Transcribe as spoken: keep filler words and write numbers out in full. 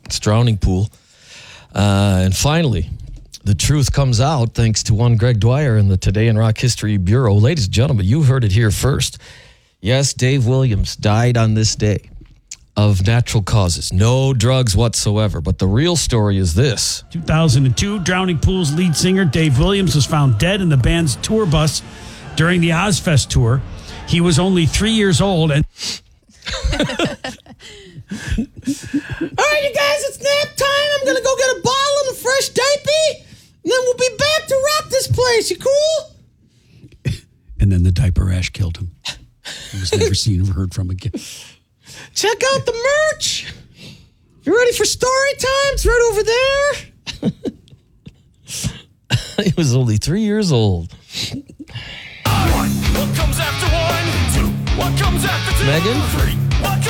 It's drowning pool. Uh, and finally, the truth comes out thanks to one Greg Dwyer in the Today in Rock History Bureau. Ladies and gentlemen, you heard it here first. Yes, Dave Williams died on this day of natural causes. No drugs whatsoever. But the real story is this. two thousand two, Drowning Pool's lead singer Dave Williams was found dead in the band's tour bus during the Ozfest tour. He was only three years old. And all right, you guys, it's nap time. I'm going to go get a bottle and a fresh diaper, and then we'll be back to rock this place. You cool? And then the diaper rash killed him. He was never seen or heard from again. Check out the merch. You ready for story time? It's right over He was only three years old. One, what comes after one? Two, what comes after two? Megan? Three, what